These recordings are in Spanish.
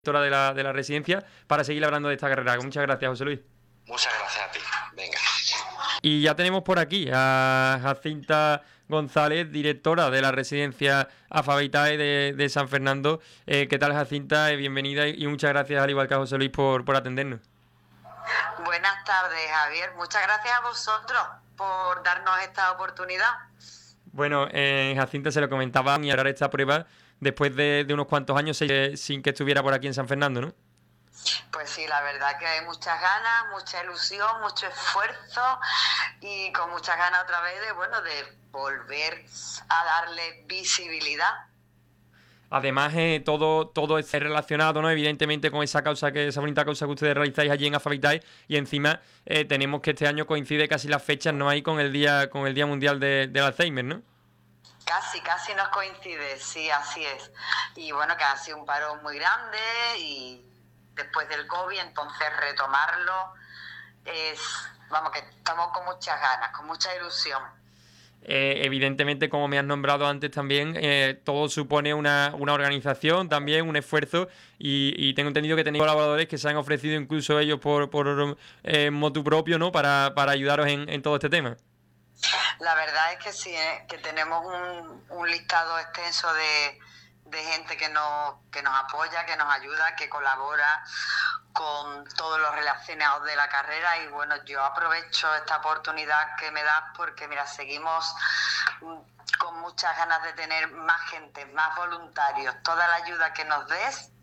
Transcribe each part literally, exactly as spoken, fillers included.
directora de la, de la residencia, para seguir hablando de esta carrera. Muchas gracias, José Luis. Muchas gracias a ti. Venga. Y ya tenemos por aquí a Jacinta González, directora de la residencia AFA Vitae de, de San Fernando. Eh, ¿Qué tal, Jacinta? Eh, bienvenida y muchas gracias, al igual que a José Luis, por, por atendernos. Buenas tardes, Javier. Muchas gracias a vosotros por darnos esta oportunidad. Bueno, eh, Jacinta, se lo comentaba, y ahora esta prueba después de, de unos cuantos años eh, sin que estuviera por aquí en San Fernando, ¿no? Pues sí, la verdad que hay muchas ganas, mucha ilusión, mucho esfuerzo y con muchas ganas otra vez de, bueno, de volver a darle visibilidad. Además, eh, todo, todo es relacionado, ¿no? Evidentemente, con esa causa, que esa bonita causa que ustedes realizáis allí en AFA Vitae, y encima eh, tenemos que este año coincide casi las fechas, ¿no? Ahí con el día, con el Día Mundial de, del Alzheimer, ¿no? Casi, casi nos coincide, sí, así es. Y bueno, que ha sido un paro muy grande y después del COVID, entonces retomarlo es, vamos, que estamos con muchas ganas, con mucha ilusión. Eh, evidentemente, como me has nombrado antes también, eh, todo supone una, una organización, también un esfuerzo, y, y tengo entendido que tenéis colaboradores que se han ofrecido incluso ellos por, por eh, motu propio, ¿no? Para, para ayudaros en, en todo este tema. La verdad es que sí, ¿eh? Que tenemos un, un listado extenso de, de gente que nos, que nos apoya, que nos ayuda, que colabora con todos los relacionados de la carrera. Y bueno, yo aprovecho esta oportunidad que me das porque, mira, seguimos con muchas ganas de tener más gente, más voluntarios. Toda la ayuda que nos des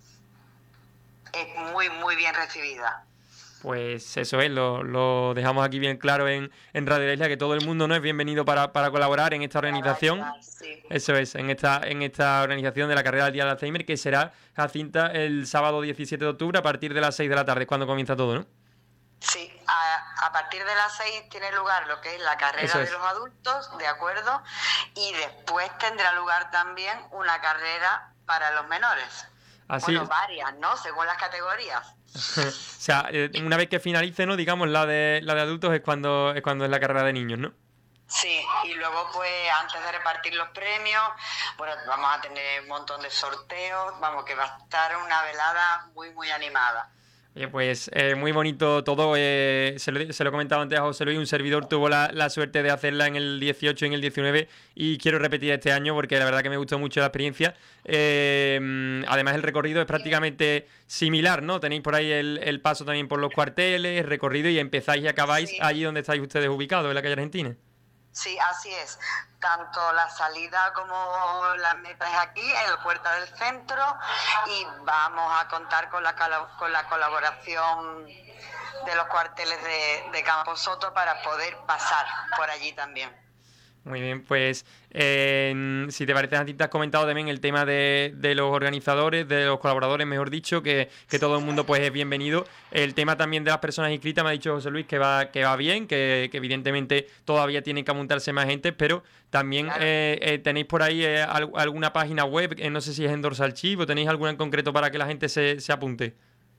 es muy, muy bien recibida. Pues eso es, lo, lo dejamos aquí bien claro en, en Radio La Isla, que todo el mundo no es bienvenido para, para colaborar en esta organización. Ayudar, sí. Eso es, en esta, en esta organización de la carrera del Día del Alzheimer, que será, Jacinta, el sábado diecisiete de octubre a partir de las seis de la tarde, cuando comienza todo, ¿no? Sí, a, a partir de las seis tiene lugar lo que es la carrera Eso de es. los adultos, ¿de acuerdo? Y después tendrá lugar también una carrera para los menores. Así Bueno, es. varias, ¿no? Según las categorías. O sea, eh, una vez que finalice, ¿no? Digamos, la de la de adultos es cuando es cuando es la carrera de niños, ¿no? Sí, y luego pues antes de repartir los premios, bueno, vamos a tener un montón de sorteos, vamos, que va a estar una velada muy, muy animada. Oye, pues eh, muy bonito todo. Eh, se, lo, se lo he comentado antes a José Luis, un servidor tuvo la, la suerte de hacerla en el dieciocho y en el diecinueve, y quiero repetir este año porque la verdad que me gustó mucho la experiencia. Eh, además, el recorrido es prácticamente similar, ¿no? Tenéis por ahí el, el paso también por los cuarteles, recorrido, y empezáis y acabáis Sí. allí donde estáis ustedes ubicados, en la calle Argentina. Sí, así es. Tanto la salida como la meta es aquí, en la puerta del centro, y vamos a contar con la, cala- con la colaboración de los cuarteles de, de Camposoto para poder pasar por allí también. Muy bien, pues eh, si te parece, Jacinta, has comentado también el tema de, de los organizadores, de los colaboradores, mejor dicho, que, que todo el mundo pues es bienvenido. El tema también de las personas inscritas, me ha dicho José Luis que va, que va bien, que, que evidentemente todavía tienen que apuntarse más gente, pero también Claro. eh, eh, tenéis por ahí eh, al- alguna página web, eh, no sé si es en Dorsalchive o tenéis alguna en concreto para que la gente se, se apunte.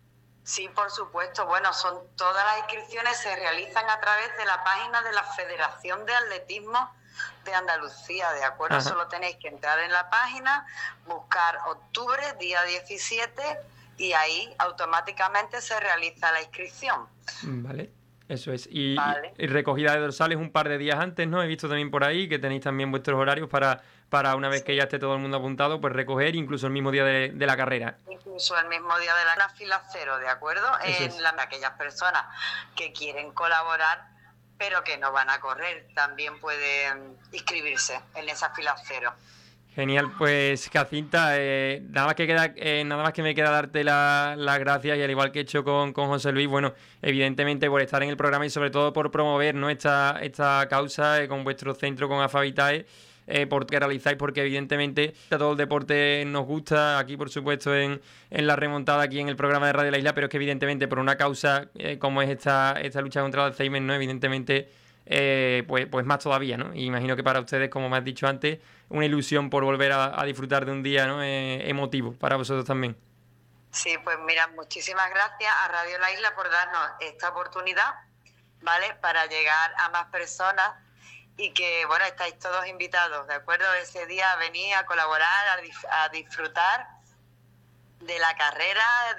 Sí, por supuesto. Bueno, son todas las inscripciones se realizan a través de la página de la Federación de Atletismo de Andalucía, ¿de acuerdo? Ajá. Solo tenéis que entrar en la página, buscar octubre, día diecisiete, y ahí automáticamente se realiza la inscripción. Vale, eso es. Y, Vale. y recogida de dorsales un par de días antes, ¿no? He visto también por ahí que tenéis también vuestros horarios para, para una vez que ya esté todo el mundo apuntado, pues recoger incluso el mismo día de, de la carrera. Incluso el mismo día de la una fila cero, ¿de acuerdo? Eso En es. la, aquellas personas que quieren colaborar pero que no van a correr, también pueden inscribirse en esa fila cero. Genial, pues Jacinta, eh, nada más que queda, eh, nada más que me queda darte la- las gracias, y al igual que he hecho con, con José Luis, bueno, evidentemente por estar en el programa y sobre todo por promover, ¿no? esta, esta causa eh, con vuestro centro, con AFA Vitae, eh, por que realizáis, porque evidentemente a todo el deporte nos gusta, aquí por supuesto en, en la remontada, aquí en el programa de Radio La Isla, pero es que evidentemente por una causa eh, como es esta, esta lucha contra el Alzheimer, ¿no? Evidentemente, eh, pues, pues más todavía, ¿no? Y imagino que para ustedes, como me has dicho antes, una ilusión por volver a, a disfrutar de un día, ¿no? Eh, emotivo para vosotros también. Sí, pues mira, muchísimas gracias a Radio La Isla por darnos esta oportunidad, ¿vale? Para llegar a más personas, y que, bueno, estáis todos invitados, ¿de acuerdo? Ese día a venir a colaborar, a, dif- a disfrutar de la carrera,